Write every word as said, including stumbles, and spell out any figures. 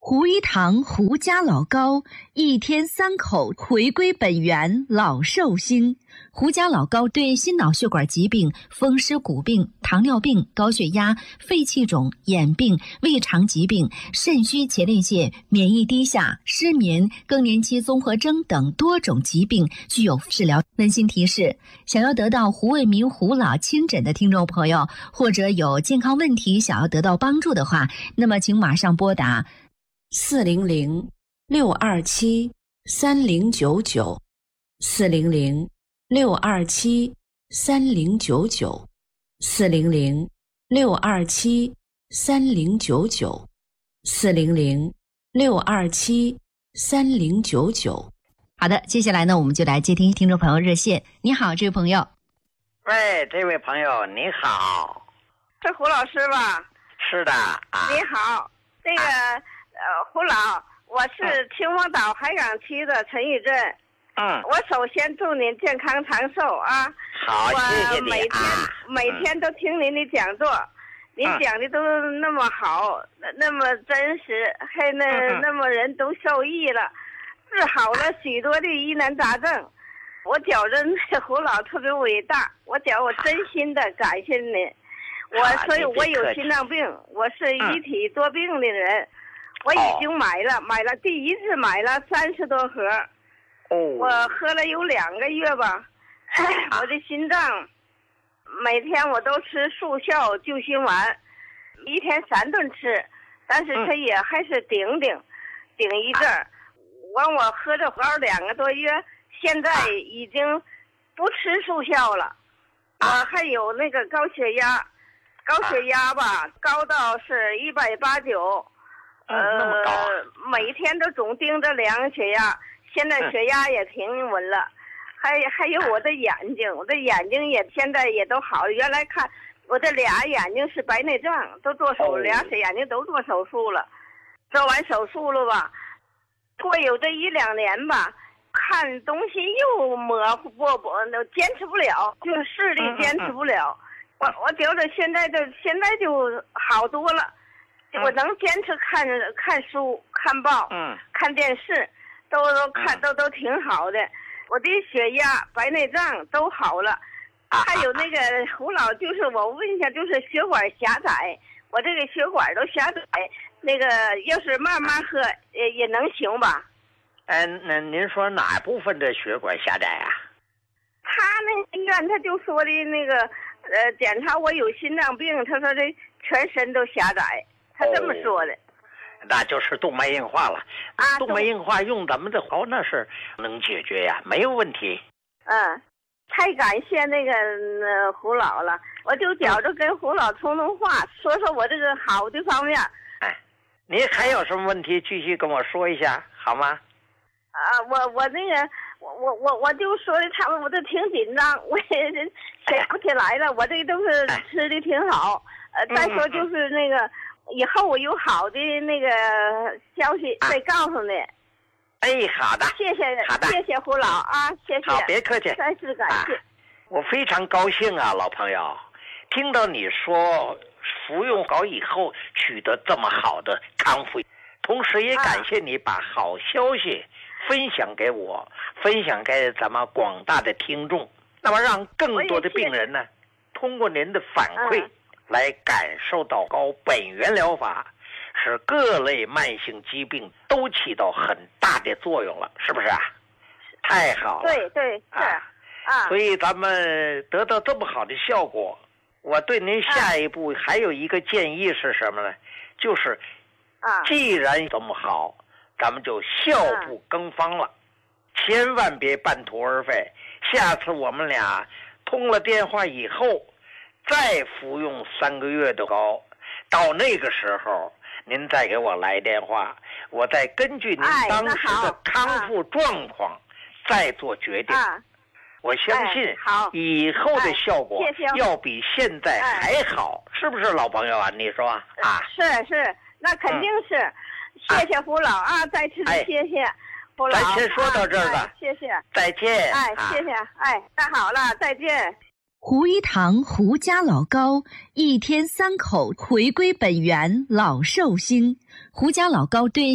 胡一堂胡家老高，一天三口回归本源老寿星。胡家老高对心脑血管疾病、风湿骨病、糖尿病、高血压、肺气肿、眼病、胃肠疾病、肾虚前列腺、免疫低下、失眠、更年期综合征等多种疾病具有治疗。温馨提示：想要得到胡卫民胡老亲诊的听众朋友，或者有健康问题想要得到帮助的话，那么请马上拨打四零零六二七三零九九，四零零六二七三零九九，四零零六二七三零九九，四零零六二七三零九九。好的，接下来呢，我们就来接听听众朋友热线。你好，这位朋友。 喂，这位朋友你好。 是胡老师吧？ 是的啊。 你好，这个、啊、呃，胡老，我是秦皇岛海港区的陈玉珍。 嗯。 我首先祝您健康长寿啊！ 好，谢谢你啊。 我每天、啊、每天都听您的讲座，嗯、您讲的都那么好，嗯、那么真实，还那、嗯、那么人都受益了，治好了许多的疑难杂症。我觉着那胡老特别伟大，我觉我真心的感谢您。我所以，我有心脏病，我是一体多病的人，嗯、我已经买了，哦、买了第一次买了三十多盒，哦、我喝了有两个月吧，啊、我的心脏每天我都吃速效救心丸，一天三顿吃，但是它也还是顶顶，嗯、顶一阵儿，完、啊、我喝这丸两个多月，现在已经不吃速效了，啊、我还有那个高血压。高血压吧，啊、高到是一百八九，呃，每天都总盯着量血压，现在血压也平稳了，嗯、还还有我的眼睛，我的眼睛也现在也都好了。原来看我这俩眼睛是白内障，都做手，哦、俩眼睛都做手术了，做完手术了吧，过有这一两年吧，看东西又模糊不不，坚持不了，就是视力坚持不了。嗯嗯嗯我我觉得现在就现在就好多了，嗯、我能坚持看看书、看报、嗯、看电视，都都看、嗯、都都挺好的。我的血压、白内障都好了，啊、还有那个胡老，就是我问一下，就是血管狭窄，我这个血管都狭窄，那个要是慢慢喝也也能行吧？ 哎，那您说哪部分的血管狭窄啊？ 他那医院他就说的那个。呃，检查我有心脏病，他说这全身都狭窄，他这么说的。 哦、那就是动脉硬化了。啊，动脉硬化用咱们的好那是能解决呀，没有问题。 嗯，太感谢那个、呃、胡老了，我就觉着跟胡老通通话，说说我这个好的方面。 哎，您还有什么问题，继续跟我说一下好吗？ 啊，我我那个。我我我我就说的，他们我都挺紧张，我也想不起来了。我这都是吃的挺好，呃，再说就是那个以后我有好的那个消息再告诉你。 哎，好的， 谢谢， 好的， 谢谢胡老啊，谢谢， 好，别客气， 再次感谢、啊。 我非常高兴啊，老朋友，听到你说服用好以后取得这么好的康复，同时也感谢你把好消息分享给我，分享给咱们广大的听众，那么让更多的病人呢，通过您的反馈、嗯、来感受到高本源疗法使各类慢性疾病都起到很大的作用了，是不是啊？太好了。 对对是啊， 啊所以咱们得到这么好的效果，我对您下一步还有一个建议是什么呢？就是啊，既然这么好，咱们就效不更方了，嗯、千万别半途而废。下次我们俩通了电话以后，再服用三个月的膏，到那个时候您再给我来电话，我再根据您当时的康复状况、哎、再做决定。啊、我相信以后的效果要比现在还好，哎、是不是老朋友啊？你说啊？ 是是，那肯定是。嗯谢谢胡老啊，再次的谢谢、哎、胡老。 咱先说到这儿吧、 哎，谢谢， 再见。 哎，谢谢，啊、哎，那好了，再见。 胡一堂胡家老高，一天三口回归本源老寿星。胡家老高对